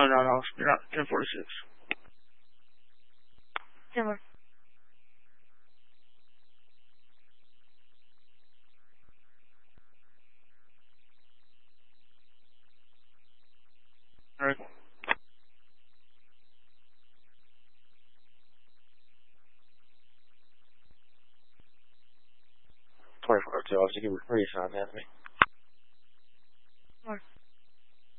no. You're not 10:46. 10. All right. Obviously, you can resign that to me.